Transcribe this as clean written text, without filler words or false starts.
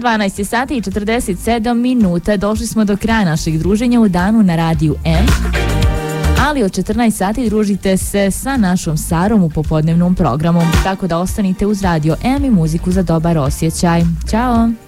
12 sati i 47 minuta. Došli smo do kraja našeg druženja u danu na radiju M. Ali od 14 sati družite se sa našom Sarom u popodnevnom programu. Tako da ostanite uz radio M i muziku za dobar osjećaj. Ćao!